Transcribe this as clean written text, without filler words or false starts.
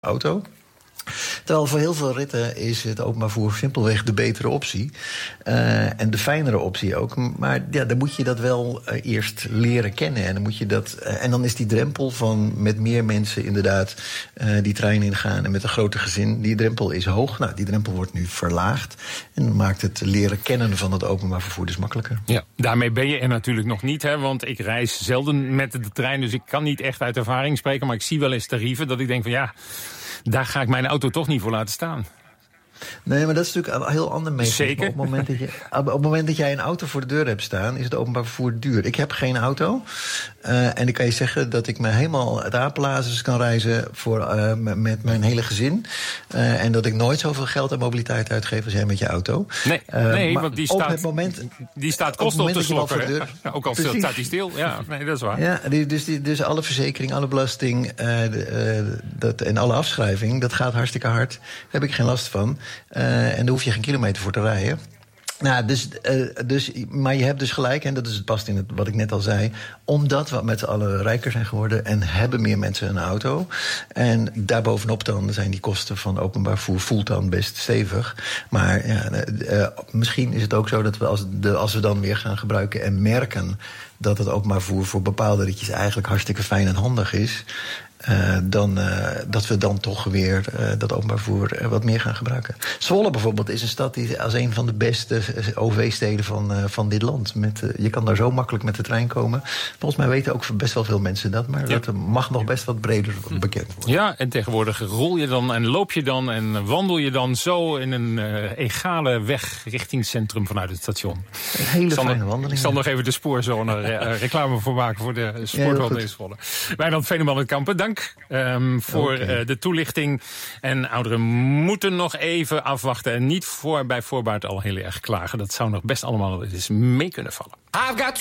auto. Terwijl voor heel veel ritten is het openbaar vervoer simpelweg de betere optie. En de fijnere optie ook. Maar ja, dan moet je dat wel eerst leren kennen. En dan moet je dat. En dan is die drempel van met meer mensen inderdaad die trein ingaan en met een groter gezin, die drempel is hoog. Nou, die drempel wordt nu verlaagd. En dat maakt het leren kennen van het openbaar vervoer dus makkelijker. Ja, daarmee ben je er natuurlijk nog niet, hè? Want ik reis zelden met de trein, dus ik kan niet echt uit ervaring spreken. Maar ik zie wel eens tarieven dat ik denk van ja, daar ga ik mijn auto toch niet voor laten staan. Nee, maar dat is natuurlijk een heel ander mechanisme. Zeker. Op het moment dat jij een auto voor de deur hebt staan, is het openbaar vervoer duur. Ik heb geen auto. En ik kan je zeggen dat ik me helemaal het apenlazers kan reizen met mijn hele gezin. En dat ik nooit zoveel geld aan mobiliteit uitgeef als jij met je auto. Nee, want die staat kost op de slokken. Ook al staat die stil. Ja, nee, dat is waar. Ja, dus alle verzekering, alle belasting en alle afschrijving, dat gaat hartstikke hard. Daar heb ik geen last van. En daar hoef je geen kilometer voor te rijden. Nou, maar je hebt dus gelijk, en dat is het past in wat ik net al zei, omdat we met z'n allen rijker zijn geworden en hebben meer mensen een auto. En daarbovenop dan zijn die kosten van openbaar vervoer voelt dan best stevig. Maar misschien is het ook zo dat we als we dan weer gaan gebruiken en merken dat het openbaar vervoer voor bepaalde ritjes eigenlijk hartstikke fijn en handig is, dat we dan toch weer dat openbaar vervoer wat meer gaan gebruiken. Zwolle bijvoorbeeld is een stad die als een van de beste OV-steden van dit land. Je kan daar zo makkelijk met de trein komen. Volgens mij weten ook best wel veel mensen dat, maar dat mag nog best wat breder bekend worden. Ja, en tegenwoordig rol je dan en loop je dan en wandel je dan zo in een egale weg richting het centrum vanuit het station. Een hele fijne wandeling. Ik zal nog even de spoorzone reclame voor maken voor de sportwandel in Zwolle. Wijnand Veeneman uit Kampen, dank voor de toelichting. En ouderen moeten nog even afwachten en niet bij voorbaat al heel erg klagen. Dat zou nog best allemaal eens mee kunnen vallen.